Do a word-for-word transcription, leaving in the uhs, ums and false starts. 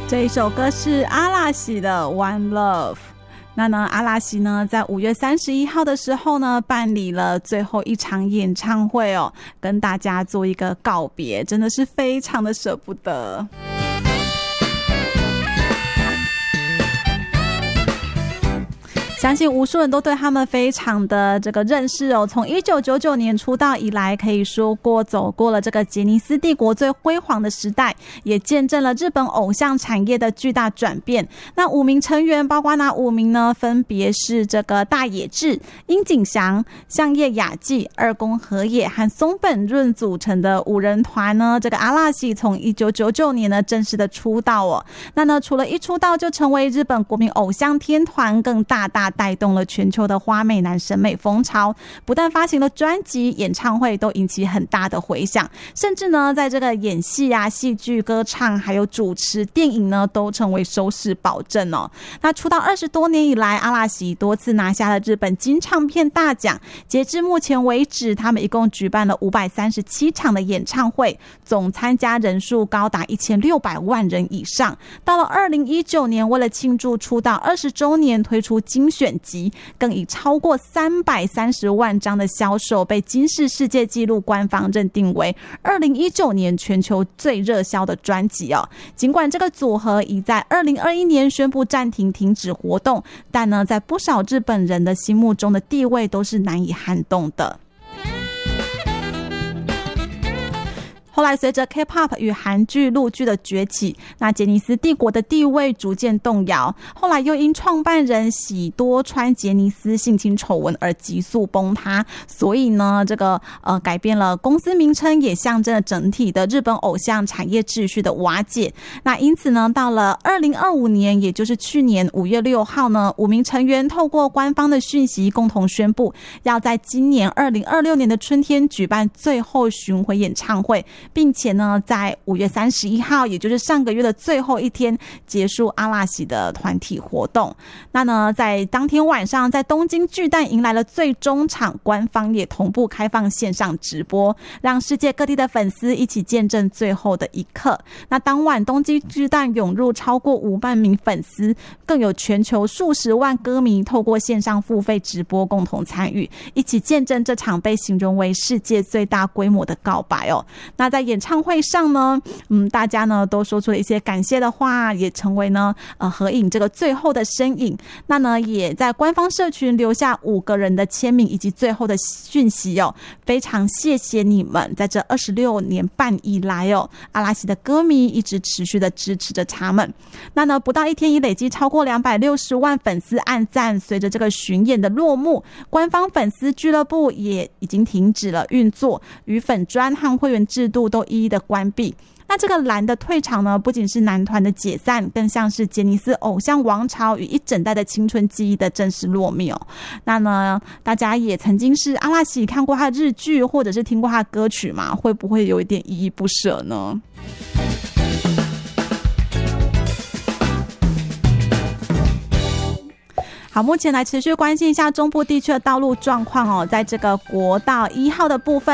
这一首歌是阿拉西的 One Love。那呢，阿拉西呢，在五月三十一号的时候呢，办理了最后一场演唱会哦，跟大家做一个告别，真的是非常的舍不得。相信无数人都对他们非常的这个认识哦。从一九九九年出道以来，可以说过走过了这个杰尼斯帝国最辉煌的时代，也见证了日本偶像产业的巨大转变。那五名成员包括哪五名呢？分别是这个大野智、樱井翔、相叶雅纪、二宫和也和松本润组成的五人团呢。这个阿拉西从一九九九年呢正式的出道哦。那呢，除了一出道就成为日本国民偶像天团，更大大带动了全球的花美男审美风潮，不但发行了专辑、演唱会都引起很大的回响，甚至呢，在这个演戏啊、戏剧、歌唱，还有主持、电影呢，都成为收视保证哦。那出道二十多年以来，阿拉西多次拿下了日本金唱片大奖。截至目前为止，他们一共举办了五百三十七场的演唱会，总参加人数高达一千六百万人以上。到了二零一九年，为了庆祝出道二十周年，推出精选选集，更以超过三百三十万张的销售，被金氏世界纪录官方认定为二零一九年全球最热销的专辑哦。尽管这个组合已在二零二一年宣布暂停停止活动，但呢，在不少日本人的心目中的地位都是难以撼动的。后来随着 K-pop 与韩剧、陆剧的崛起，那杰尼斯帝国的地位逐渐动摇。后来又因创办人喜多川杰尼斯性侵丑闻而急速崩塌，所以呢，这个呃改变了公司名称，也象征了整体的日本偶像产业秩序的瓦解。那因此呢，到了二零二五年，也就是去年五月六号呢，五名成员透过官方的讯息共同宣布，要在今年二零二六年的春天举办最后巡回演唱会。并且呢，在五月三十一号，也就是上个月的最后一天，结束阿拉西的团体活动。那呢，在当天晚上，在东京巨蛋迎来了最终场，官方也同步开放线上直播，让世界各地的粉丝一起见证最后的一刻。那当晚东京巨蛋涌入超过五万名粉丝，更有全球数十万歌迷透过线上付费直播共同参与，一起见证这场被形容为世界最大规模的告白哦。那在演唱会上呢，嗯，大家呢都说出了一些感谢的话，也成为呢呃合影这个最后的身影。那呢，也在官方社群留下五个人的签名以及最后的讯息哦，非常谢谢你们在这二十六年半以来哦，阿拉西的歌迷一直持续的支持着他们。那呢，不到一天已累积超过两百六十万粉丝按赞。随着这个巡演的落幕，官方粉丝俱乐部也已经停止了运作，与粉专和会员制度都一一的关闭。那这个蓝的退场呢，不仅是男团的解散，更像是杰尼斯偶像王朝与一整代的青春记忆的正式落灭哦。那呢，大家也曾经是阿拉西看过他的日剧，或者是听过他的歌曲嘛，会不会有一点依依不舍呢？好，目前来持续关心一下中部地区的道路状况哦，在这个国道一号的部分。